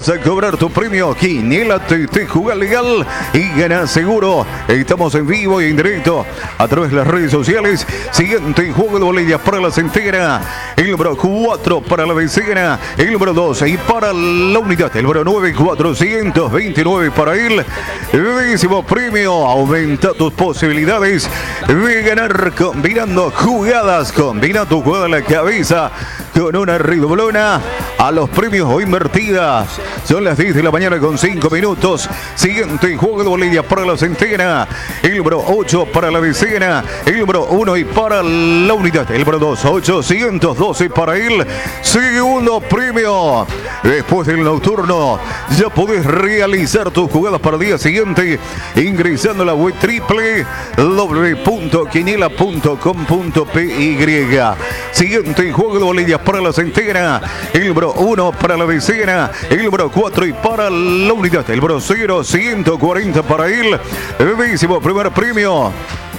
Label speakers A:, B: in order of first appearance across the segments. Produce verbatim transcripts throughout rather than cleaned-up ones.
A: vas a cobrar tu premio. Quiniela T T, juega legal y gana seguro. Estamos en vivo y en directo a través de las redes sociales. Siguiente juego de bolillas para la centena. El número cuatro para la decena. El número dos y para la unidad. El número nueve, cuatrocientos veintinueve para él. Décimo premio. Aumenta tus posibilidades de ganar combinando jugadas. Combina tu jugada a la cabeza con una redoblona a los premios o invertidas. Son las diez de la mañana con cinco minutos. Siguiente juego de bolillas para la centena. El número ocho para la decena. El número uno y para la unidad. El número dos, ochocientos doce para él. Segundo premio. Después del nocturno ya podés realizar tus jugadas para el día siguiente ingresando a la web w w w punto quiniela punto com punto p y. Siguiente juego de bolillas para la centena. El número uno para la decena. El número cuatro y para la unidad. El número cero, ciento cuarenta para él. Décimo primer premio.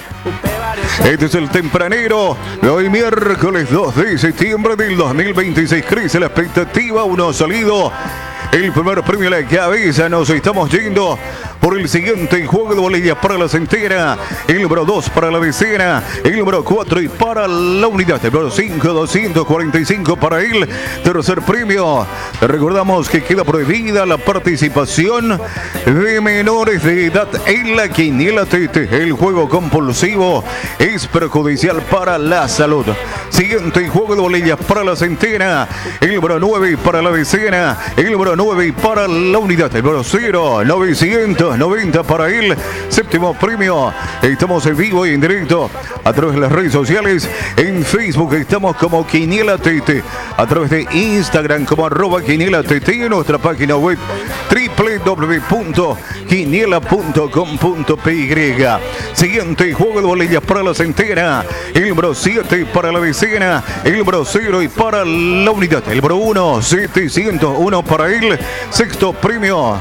A: Este es el tempranero de hoy miércoles dos de septiembre del dos mil veintiséis. Crece la expectativa, uno salido. El primer premio a la cabeza. Nos estamos yendo por el siguiente juego de bolillas para la centena. El número dos para la decena. El número cuatro y para la unidad. El número cinco, doscientos cuarenta y cinco para él. Tercer premio. Recordamos que queda prohibida la participación de menores de edad en la quiniela T T. El juego compulsivo es perjudicial para la salud. Siguiente juego de bolillas para la centena. El número nueve para la decena. El número nueve y para la unidad. El número cero, novecientos noventa para él. Séptimo premio. Estamos en vivo y en directo a través de las redes sociales. En Facebook estamos como Quiniela T T. A través de Instagram como arroba Quiniela T T. Y en nuestra página web w w w punto quiniela punto com punto p y. Siguiente juego de bolillas para la centena. El número siete para la decena. El número cero y para la unidad. El número uno, setecientos uno para él. Sexto premio.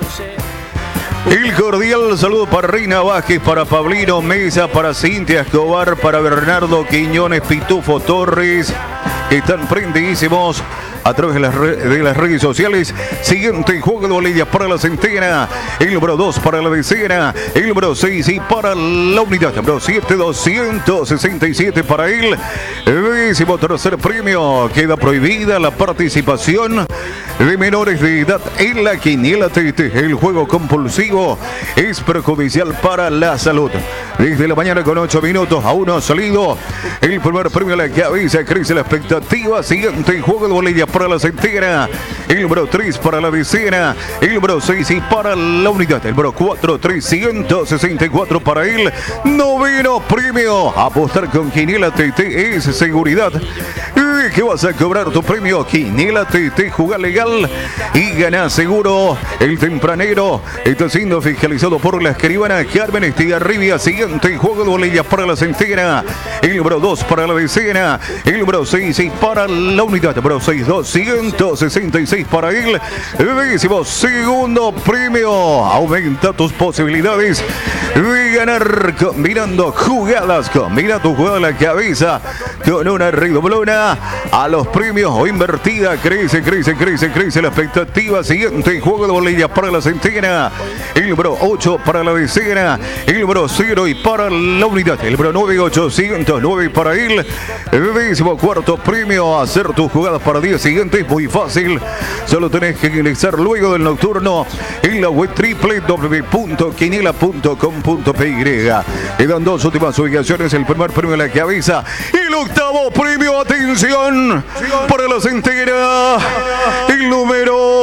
A: El cordial saludo para Reina Vázquez, para Pablino Mesa, para Cintia Escobar, para Bernardo Quiñones, Pitufo Torres, que están prendidísimos a través de las, de las redes sociales. Siguiente juego de bolillas para la centena. El número dos para la decena. El número seis y para la unidad. El número siete, doscientos sesenta y siete para él. Décimo tercer premio. Queda prohibida la participación de menores de edad en la quiniela T T. El juego compulsivo es perjudicial para la salud. Desde la mañana con ocho minutos aún no ha salido el primer premio a la cabeza. Crece la expectativa. Siguiente juego de bolillas para la centena. El número tres para la decena. El número seis y para la unidad. El número cuatro, trescientos sesenta y cuatro para él. Noveno premio. Apostar con Quiniela T T es seguridad. ¿Y qué vas a cobrar tu premio? Quiniela T T, juega legal y gana seguro. El tempranero está siendo fiscalizado por la escribana Carmen Estigarribia. Siguiente juego de bolillas para la centena. El número dos para la decena. El número seis y para la unidad. El número seis, doscientos sesenta y seis para él. Décimo segundo premio. Aumenta tus posibilidades de ganar combinando jugadas. Combina tu jugada a la cabeza con una redoblona a los premios o invertida. Crece, crece, crece, crece la expectativa. Siguiente juego de bolillas para la centena. El número ocho para la decena. El número cero y para la unidad. El número nueve, ochocientos nueve para él. Décimo cuarto premio. Hacer tus jugadas para el día siguiente es muy fácil. Solo tenés que ingresar luego del nocturno en la web w w w punto quiniela punto com punto p y. Quedan dos últimas ubicaciones. El primer premio de la cabeza. El octavo premio. Atención para la centena. El número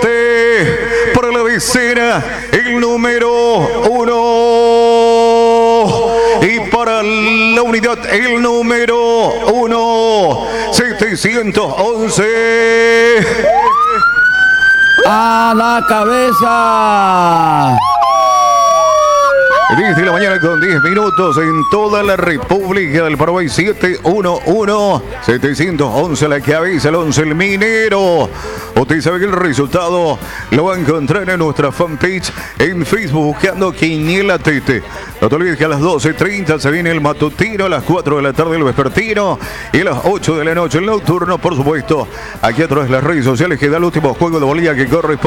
A: siete para la decena. El número uno y para la unidad. El número uno, setecientos once.
B: A la cabeza.
A: diez de la mañana con diez minutos en toda la República del Paraguay. Siete uno uno, setecientos once a la cabeza, el once el minero. Usted sabe que el resultado lo va a encontrar en nuestra fanpage en Facebook buscando Quiniela T T. No te olvides que a las doce treinta se viene el matutino, a las cuatro de la tarde el vespertino y a las ocho de la noche el nocturno, por supuesto. Aquí a través de las redes sociales queda el último juego de bolilla que corresponde